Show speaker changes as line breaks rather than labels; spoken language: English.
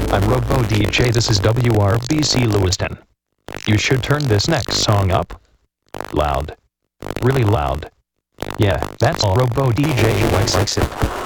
I'm Robo DJ, this is WRBC Lewiston. You should turn this next song up. Loud. Really loud. Yeah, that's all Robo DJ likes it.